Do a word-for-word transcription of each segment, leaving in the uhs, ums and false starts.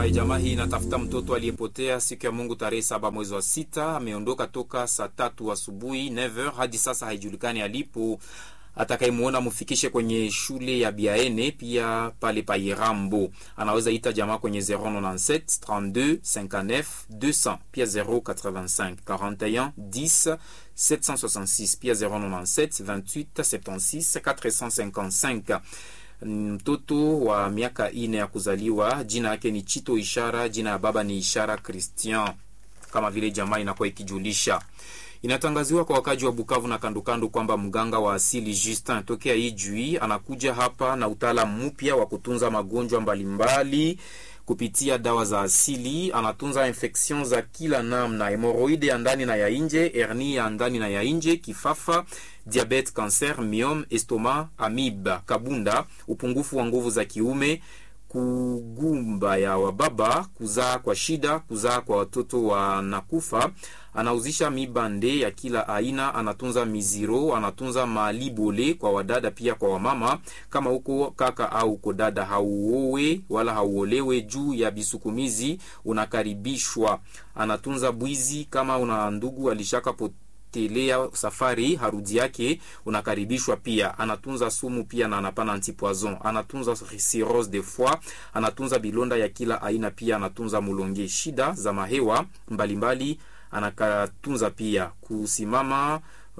Hatimaye jamaa hii inatafuta mtoto aliyepotea siku ya Mungu tarehe saba mwezi wa sita. Ameondoka toka saa tatu asubuhi nine heures hadi sasa haijulikani alipo. Atakayemuona mufikishe kwenye shule ya Biaene pia pale pa Irambo. Anaweza ita jamaa kwenye zero nine sept trente-deux cinquante-neuf deux cents pia zero eighty-five quarante et un dix sept cent soixante-six pia zero nine sept vingt-huit soixante-six quatre cent cinquante-cinq. Mtoto wa miaka ine ya kuzaliwa, jina yake ni Chito Ishara, jina ya baba ni Ishara Christian, kama vile jamaa inakuwa ikijulisha. Inatangaziwa kwa wakaji wa Bukavu na kandokando kwamba mganga wa asili Justin tokea Ijui anakuja hapa na utaalamu mpya wa kutunza magonjwa mbalimbali kupitia dawa za asili. Anatunza infection za kila namna, hemorrhoide ya ndani na ya nje, hernia ya ndani na ya nje, kifafa, diabete, cancer, myome, estoma, amibe, kabunda, upungufu wa nguvu za kiume, kugumba ya wababa, kuzaa kwa shida, kuzaa kwa watoto wanakufa. Anauzisha mibande ya kila aina, anatunza miziro, anatunza malibole kwa wadada pia kwa wamama. Kama huko kaka au uko dada hauowe wala hauolewe juu ya bisukumizi, unakaribishwa. Anatunza bwizi, kama una ndugu alishaka potelea safari harudi yake, unakaribishwa pia. Anatunza sumu pia na anapana antipoison. Anatunza cirrhose de foie, anatunza bilonda ya kila aina pia, anatunza mulonge, shida za mahewa mbalimbali anakatunza pia, kusimama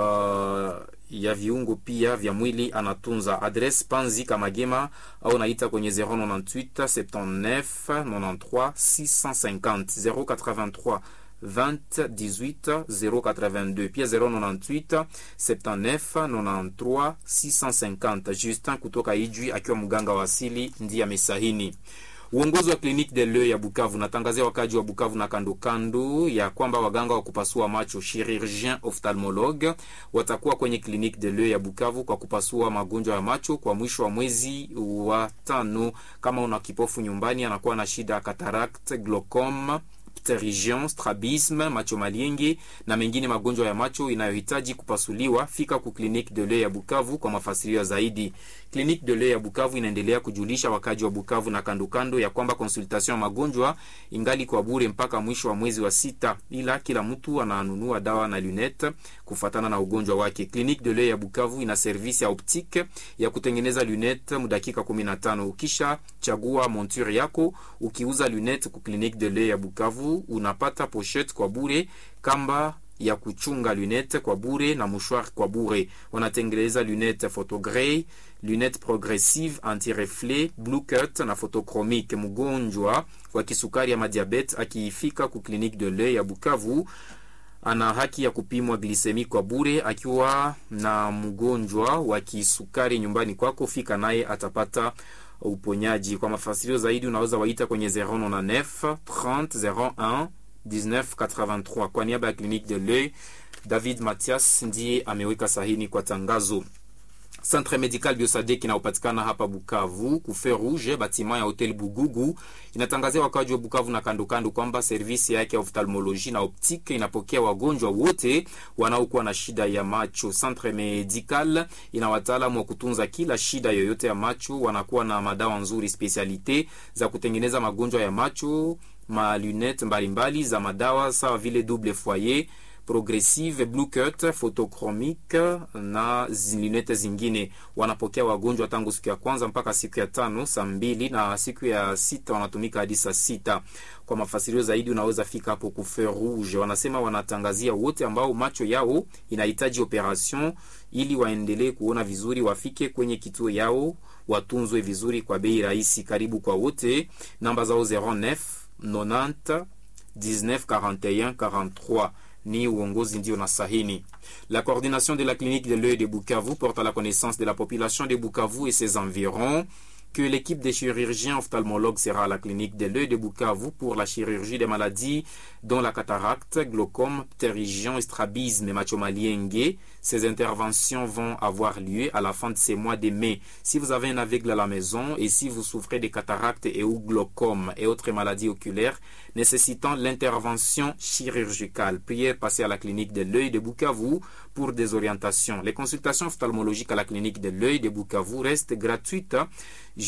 uh, ya viungo pia vya mwili anatunza. Adresse Panzi Kamagema au naita kwenye zero nine huit sept-neuf ninety-trois six cent cinquante zero eighty-three vingt dix-huit zero eighty-deux pia zero nine huit sept-neuf ninety-trois six cent cinquante. Justin kutoka Ijui akiwa mganga wa asili ndiye amesahini. Uongozi wa Clinique de l'Oeil ya Bukavu natangazia wakaji wa Bukavu na kando kando ya kwamba waganga wa kupasua macho chirurgien ophtalmologue watakuwa kwenye Clinique de l'Oeil ya Bukavu kwa kupasua magonjwa ya macho kwa mwisho wa mwezi wa tano. Kama una kipofu nyumbani, anakuwa na shida ya cataracte, glaucome, pterygium, strabisme, macho malienge na mengine magonjwa ya macho inayohitaji kupasuliwa, fika ku Clinique de l'Oeil ya Bukavu kwa mafasirio zaidi. Clinique de l'Oeil ya Bukavu inaendelea kujulisha wakaji wa Bukavu na kando kando ya kwamba consultation ya magonjwa ingali kwa bure mpaka mwisho wa mwezi wa sita, ila kila mtu ananunua dawa na lunette kufatana na ugonjwa wake. Clinique de l'Oeil ya Bukavu ina service ya optique ya kutengeneza lunette mudakika kumi na tano. Ukisha chagua monture yako, ukiuza lunette ku Clinique de l'Oeil ya Bukavu unapata pochette kwa bure, kamba ya kuchunga lunette kwa bure na mouchoir kwa bure. Wanatengeneza lunette photogray, lunette progressive, anti-reflet, blue cut na photochromique. Mgonjwa wa kisukari ama diabete akifika ku Clinique de l'Oeil ya Bukavu ana haki ya kupimwa glycemie kwa bure. Akiwa na mgonjwa wa kisukari nyumbani kwako, fika naye atapata uponyaji. Kwa mafasirio zaidi unaweza waita kwenye zero nine neuf trente zero un dix-neuf quatre-vingt-trois. Kwa niaba ya Clinique de l'Oeil, David Mathias ndiye ameweka sahini kwa tangazo. Centre Medical Biosadek inayopatikana hapa Bukavu ku Feu Rouge, bâtiment ya Hotel Bugugu, inatangazia wakaji wa Bukavu na kando kando kwamba service yake ya ophthalmologie na optique inapokea wagonjwa wote wanaokuwa na shida ya macho. Centre Medical ina wataalamu wa kutunza kila shida yoyote ya macho, wanakuwa na madawa nzuri specialite za kutengeneza magonjwa ya macho, ma lunette mbalimbali za madawa sawa vile double foyer, progressive, blue cut, photochromique na lunette zingine. Wanapokea wagonjwa tangu siku ya kwanza mpaka siku ya tano saa mbili na siku ya sita wanatumika hadi saa sita. Kwa mafasirio zaidi unaweza fika hapo ku Feu Rouge. Wanasema wanatangazia wote ambao macho yao inahitaji operation ili waendelee kuona vizuri, wafike kwenye kituo yao watunzwe vizuri kwa bei rahisi. Karibu kwa wote. Namba zao zero neuf ninety dix-neuf quarante et un quarante-trois. Ni uongozi ndio na sahini. La coordination de la Clinique de l'Oeil de Bukavu porte à la connaissance de la population de Bukavu et ses environs que l'équipe des chirurgiens ophtalmologues sera à la Clinique de l'Oeil de Bukavu pour la chirurgie des maladies dont la cataracte, glaucome, pterygium, strabisme et machomaliengue. Ces interventions vont avoir lieu à la fin de ces mois de mai. Si vous avez un aveugle à la maison et si vous souffrez de cataracte et ou glaucome et autres maladies oculaires nécessitant l'intervention chirurgicale, priez passer à la Clinique de l'Oeil de Bukavu pour des orientations. Les consultations ophtalmologiques à la Clinique de l'Oeil de Bukavu restent gratuites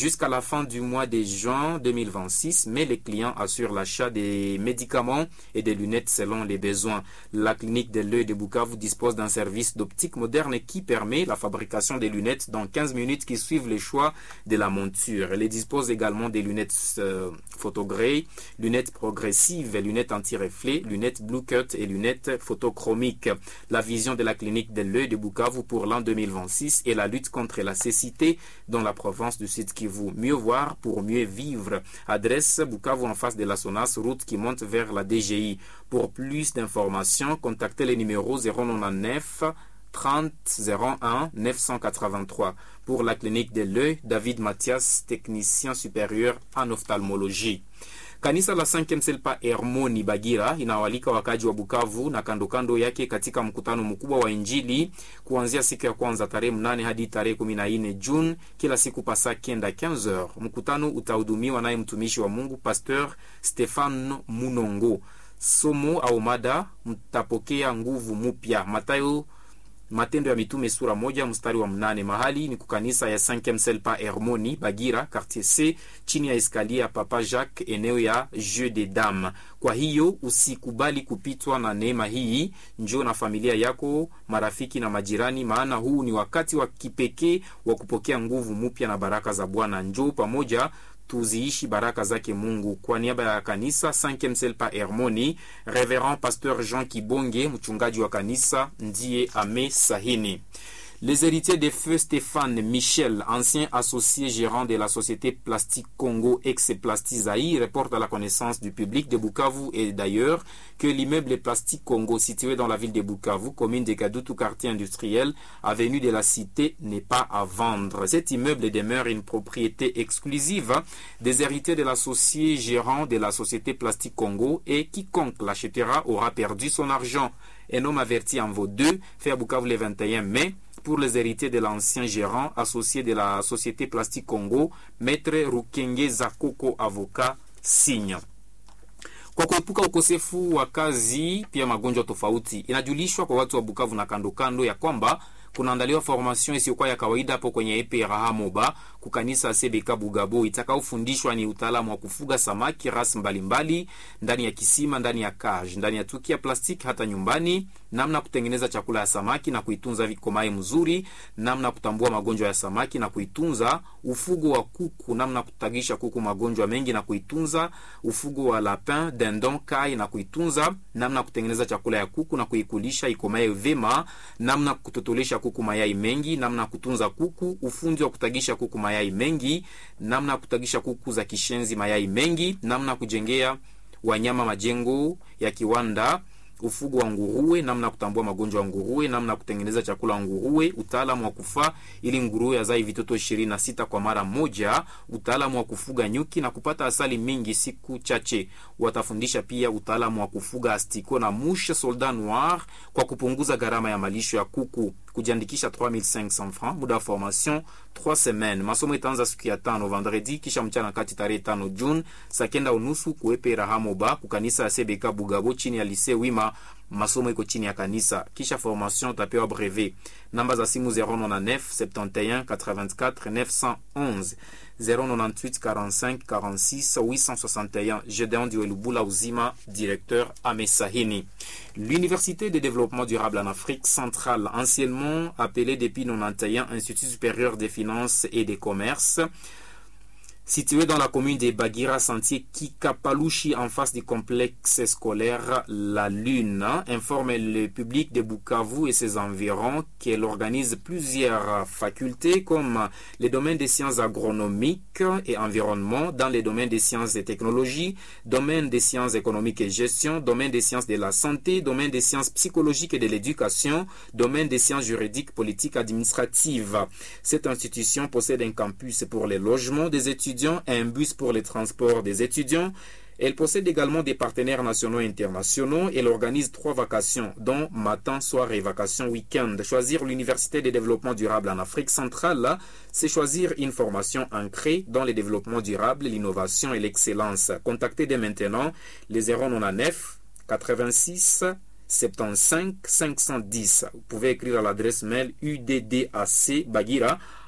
jusqu'à la fin du mois de juin deux mille vingt-six, mais les clients assurent l'achat des médicaments et des lunettes selon les besoins. La clinique de l'œil de Bukavu dispose d'un service d'optique moderne qui permet la fabrication des lunettes dans quinze minutes qui suivent les choix de la monture. Elle dispose également des lunettes euh, photogrées, lunettes progressives, lunettes anti-reflets, lunettes blue cut et lunettes photochromiques. La vision de la clinique de l'œil de Bukavu pour l'an deux mille vingt-six est la lutte contre la cécité dans la province du Sud Kivu. Mieux voir pour mieux vivre. Adresse Bukavu en face de la SONAS, route qui monte vers la D G I. Pour plus d'informations, contactez les numéros zéro neuf trente zéro un neuf cent quatre-vingt-trois. Pour la clinique de l'œil, David Mathias, technicien supérieur en ophtalmologie. Kanisa la cinquième Selpa Hermoni Bagira inawalika wakaji wa Bukavu na kando kando yake katika mkutano mkubwa wa Injili kuanzia siku ya kwanza tarehe mnane hadi tarehe kumi na nne Juni kila siku pasa kenda quinze heures. Mkutano utahudumiwa naye mtumishi wa Mungu Pasteur Stefano Munongo. Somo au mada mtapokea nguvu mpya. Mathayo Matendo ya Mitume sura moja mstari wa mnane. Mahali ni kukanisa ya cinquième Selpa Hermoni Bagira quartier C chini ya eskalier ya Papa Jacques eneo ya Jeu des Dames. Kwa hiyo usikubali kupitwa na neema hii, njoo na familia yako, marafiki na majirani, maana huu ni wakati wa kipekee wa kupokea nguvu mpya na baraka za Bwana. Njoo pamoja tuziishi baraka zake Mungu. Kwa niaba ya kanisa cinquième Selpa Hermoni, Reverend Pasteur Jean Kibonge, mchungaji wa kanisa, ndiye amesahini. Les héritiers de feu Stéphane Michel, ancien associé gérant de la société Plastique Congo ex-Plastizaï, reportent à la connaissance du public de Bukavu et d'ailleurs que l'immeuble Plastique Congo situé dans la ville de Bukavu, commune de Kadutu, quartier industriel, avenue de la Cité, n'est pas à vendre. Cet immeuble demeure une propriété exclusive des héritiers de l'associé gérant de la société Plastique Congo et quiconque l'achètera aura perdu son argent. Un homme averti en vaut deux, fait à Bukavu le vingt et un mai. Pour les héritiers de l'ancien gérant associé de la société Plastique Congo, Maître Rukenge Zakoko avocat signe. Kwa kuepuka ukosefu wa kazi pia magonjwa tofauti, inajulishwa kwa watu wa Bukavu na kando kando ya kwamba kunaandaliwa formation isiyokuwa ya kawaida hapo kwenye E P R H Moba kukanisa C B K Bugabo itakaofundishwa ni utaalamu wa kufuga samaki ras mbalimbali ndani ya kisima, ndani ya cage, ndani ya tuki ya plastiki hata nyumbani, namna kutengeneza chakula ya samaki na kuitunza vikomae mzuri, namna kutambua magonjwa ya samaki na kuitunza, ufugo wa kuku, namna kutagisha kuku magonjwa mengi na kuitunza, ufugo wa lapin, dindon, kai na kuitunza, namna kutengeneza chakula ya kuku na kuikulisha ikomae vema, namna kutotolesha kuku mayai mengi, namna kutunza kuku, ufundi wa kutagisha kuku mayai mengi, namna kutagisha kuku za kishenzi mayai mengi, namna kujengea wanyama majengo ya kiwanda, ufugo wa nguruwe, namna kutambua magonjwa ya nguruwe, namna kutengeneza chakula ya nguruwe, utaalamu wa kufaa ili nguruwe azae vitoto ishirini na sita kwa mara moja, utaalamu wa kufuga nyuki na kupata asali mingi siku chache. Watafundisha pia utaalamu wa kufuga astiko na mouche soldat noir kwa kupunguza gharama ya malisho ya kuku. Kujiandikisha trois mille cinq cents francs, muda wa formation trois semaines. Masomo itaanza siku ya tano vendredi kisha mchana kati tarehe tano June saa kenda unusu ku E P R H Moba kukanisa ya C B K Bugabo chini ya lycée Wima. Masomo iko chini ya kanisa. Kisha formation tapewa brevet. Namba za simu zéro neuf sept un quatre-vingt-quatre neuf cent onze zéro neuf huit quarante-cinq quarante-six huit cent soixante et un. Gedeon Diwelubula Uzima, directeur Amesahini. L'Université de développement durable en Afrique centrale, anciennement appelée depuis quatre-vingt-onze Institut supérieur des finances et des commerces, situé dans la commune de Bagira, sentier Kikapalushi, en face du complexe scolaire La Lune, informe le public de Bukavu et ses environs qu'elle organise plusieurs facultés comme les domaines des sciences agronomiques et environnement, dans les domaines des sciences et technologies, domaine des sciences économiques et gestion, domaine des sciences de la santé, domaine des sciences psychologiques et de l'éducation, domaine des sciences juridiques, politiques, administratives. Cette institution possède un campus pour les logements des étudiants, un bus pour les transports des étudiants. Elle possède également des partenaires nationaux et internationaux. Elle organise trois vacations, dont matin, soir et vacations week-end. Choisir l'Université de développement durable en Afrique centrale, c'est choisir une formation ancrée dans le développement durable, l'innovation et l'excellence. Contactez dès maintenant les zéro neuf quatre-vingt-six soixante-quinze cinq cent dix. Vous pouvez écrire à l'adresse mail U D D A C Bagira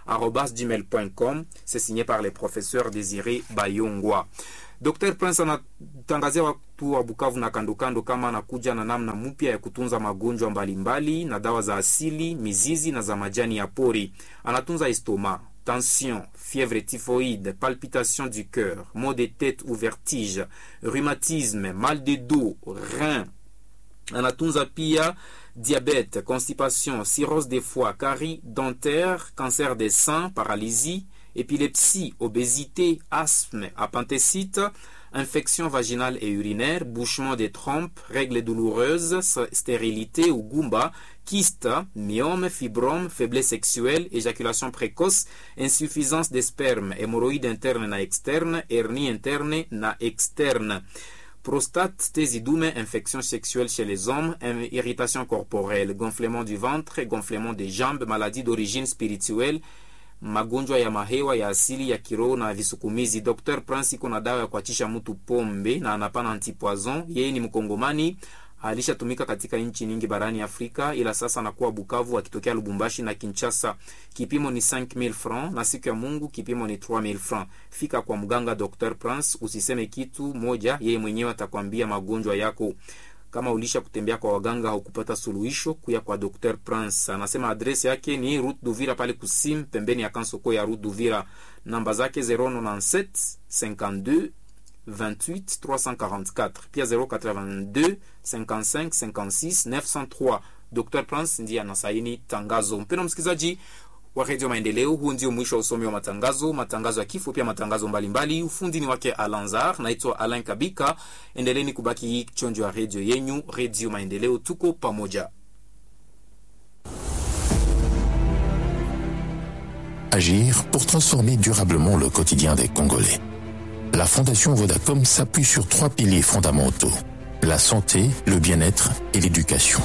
arobase gmail point com. C'est signé par le professeur Désiré Bayongwa. Docteur Prince anatangazia watu wa Bukavu na kando kando kama anakuja na namna mpya ya kutunza magonjwa mbalimbali na dawa za asili, mizizi na za majani ya pori. Anatunza estoma, tension, fièvre typhoïde, palpitation du cœur, maux de tête ou vertige, rhumatisme, mal de dos, rein. Anatunza pia diabète, constipation, cirrhose des foies, carie dentaire, cancer des seins, paralysie, épilepsie, obésité, asthme, appendicite, infection vaginale et urinaire, bouchement des trompes, règles douloureuses, stérilité ou goumba, kyste, myome, fibrome, faiblesse sexuelle, éjaculation précoce, insuffisance des spermes, hémorroïdes internes na externe, hernie interne na externe, prostate, tésidume, infection sexuelle chez les hommes, irritation corporelle, gonflement du ventre, gonflement des jambes, maladie d'origine spirituelle, magonjwa ya mahewa ya asili ya kiroho na visukumizi. Docteur Prince iko na dawa ya kuachisha mtu pombe na anapana antipoison. Yeye ni Mkongomani, alishatumika katika nchi nyingi barani Afrika, ila sasa anakuwa Bukavu akitokea Lubumbashi na Kinshasa. Kipimo ni cinq mille francs na siku ya Mungu kipimo ni trois mille francs. Fika kwa mganga Docteur Prince, usiseme kitu moja, yeye mwenyewe atakwambia magonjwa yako. Kama ulisha kutembea kwa waganga au kupata suluhisho, kuya kwa Docteur Prince. Anasema adresi yake ni Route d'Uvira pale Kusim, pembeni ya kansoko ya Route d'Uvira. Namba zake zero neuf sept cinquante-deux vingt-huit trois cent quarante-quatre, pia zero eighty-two fifty-five fifty-six nine zero three. Docteur Prince ndiye anasaini tangazo. Mpendwa msikilizaji wa Radio Maendeleo, huu ndio mwisho wa usomi wa matangazo, matangazo ya kifo pia matangazo mbalimbali. Ufundi ni wake Alanzar, naitwa Alain Kabika. Endeleeni kubaki chonjo ya radio yenyu, Radio Maendeleo, tuko pamoja. Agir pour transformer durablement le quotidien des Congolais. La Fondation Vodacom s'appuie sur trois piliers fondamentaux: la santé, le bien-être et l'éducation.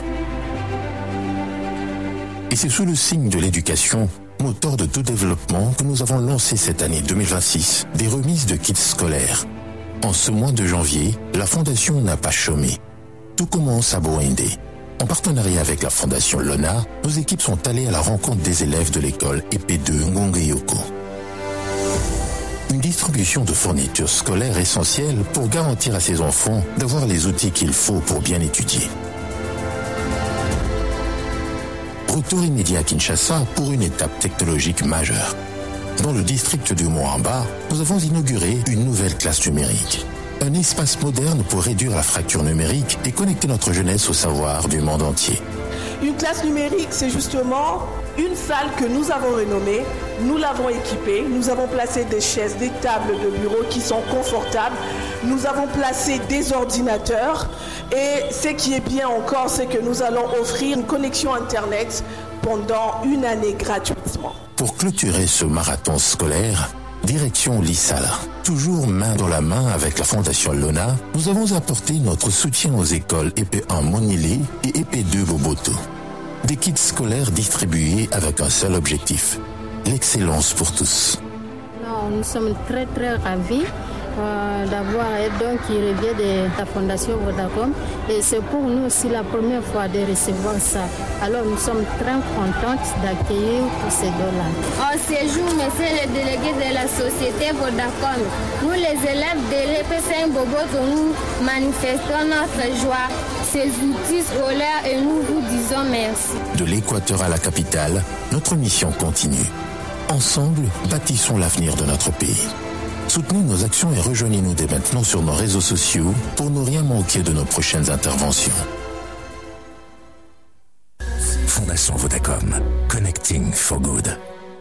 Et c'est sous le signe de l'éducation, moteur de tout développement, que nous avons lancé cette année deux mille vingt-six des remises de kits scolaires. En ce mois de janvier, la Fondation n'a pas chômé. Tout commence à Boindé. En partenariat avec la Fondation Lona, nos équipes sont allées à la rencontre des élèves de l'école E P deux Ngongeyoko. Une distribution de fournitures scolaires essentielles pour garantir à ces enfants d'avoir les outils qu'il faut pour bien étudier. Retour immédiat à Kinshasa pour une étape technologique majeure. Dans le district du Moamba, nous avons inauguré une nouvelle classe numérique. Un espace moderne pour réduire la fracture numérique et connecter notre jeunesse au savoir du monde entier. Une classe numérique, c'est justement une salle que nous avons rénommée, nous l'avons équipée, nous avons placé des chaises, des tables de bureau qui sont confortables, nous avons placé des ordinateurs et ce qui est bien encore, c'est que nous allons offrir une connexion Internet pendant une année gratuitement. Pour clôturer ce marathon scolaire, direction Lissala. Toujours main dans la main avec la Fondation Lona, nous avons apporté notre soutien aux écoles E P un Monilé et E P deux Boboto. Des kits scolaires distribués avec un seul objectif, l'excellence pour tous. Non, nous sommes très très ravis euh, d'avoir un don qui revient de la Fondation Vodacom et c'est pour nous aussi la première fois de recevoir ça. Alors nous sommes très contentes d'accueillir tous ces dons-là. En séjour, monsieur le délégué de la société Vodacom, nous les élèves de l'E P cinq Boboto, nous manifestons notre joie, ces outils scolaires et nous vous disons merci. De l'Équateur à la capitale, notre mission continue. Ensemble, bâtissons l'avenir de notre pays. Soutenez nos actions et rejoignez-nous dès maintenant sur nos réseaux sociaux pour ne rien manquer de nos prochaines interventions. Fondation Vodacom. Connecting for good.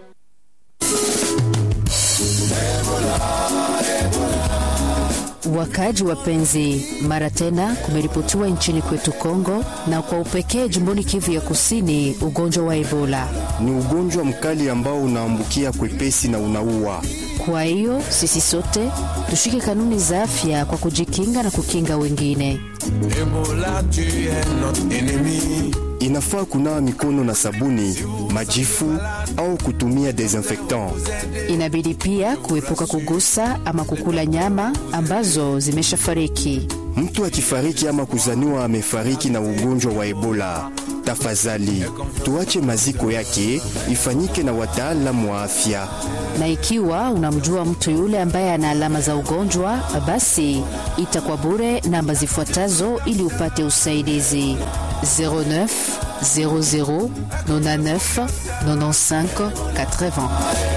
Wakaji wapenzi, mara tena kumeripotiwa nchini kwetu Kongo na kwa upekee jimboni Kivu ya Kusini ugonjwa wa Ebola. Ni ugonjwa mkali ambao unaambukia kwepesi na unaua. Kwa hiyo sisi sote tushike kanuni za afya kwa kujikinga na kukinga wengine. Ebola, tu es notre ennemi. Inafaa kunawa mikono na sabuni, majifu au kutumia desinfectant. Inabidi pia kuepuka kugusa ama kukula nyama ambazo zimeshafariki. Mtu akifariki ama kuzaniwa amefariki na ugonjwa wa Ebola, Tafadhali tuache maziko yake ifanyike na wataalamu wa afya. Na ikiwa unamjua mtu yule ambaye ana alama za ugonjwa, basi itakuwa bure namba zifuatazo ili upate usaidizi: zero neuf zero zero nonante-neuf nonante-cinq quatre-vingts.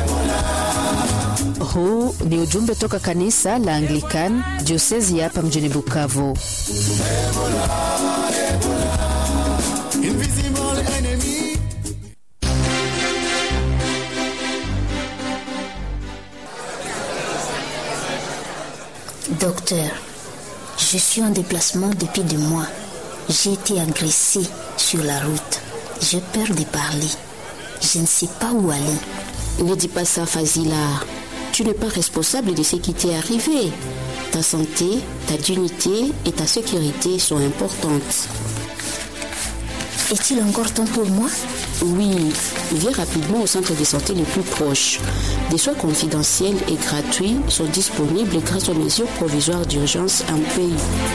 Huu ni ujumbe toka kanisa la Anglican diocese ya hapa mjini Bukavu. Docteur, je suis en déplacement depuis des mois. J'ai été agressée sur la route. J'ai peur de parler. Je ne sais pas où aller. Ne dis pas ça, Fazila. Tu n'es pas responsable de ce qui t'est arrivé. Ta santé, ta dignité et ta sécurité sont importantes. Est-il encore temps pour moi? Oui, viens rapidement au centre de santé le plus proche. Des soins confidentiels et gratuits sont disponibles grâce aux mesures provisoires d'urgence en pays.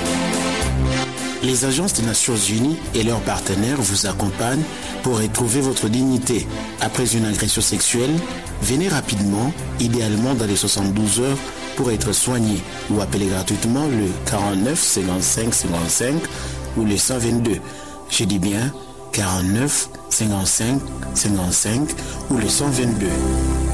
Les agences des Nations Unies et leurs partenaires vous accompagnent pour retrouver votre dignité. Après une agression sexuelle, venez rapidement, idéalement dans les soixante-douze heures, pour être soigné ou appelez gratuitement le quarante-neuf cinquante-cinq cinquante-cinq ou le cent vingt-deux. Je dis bien quarante-neuf cinquante-cinq cinquante-cinq ou le cent vingt-deux.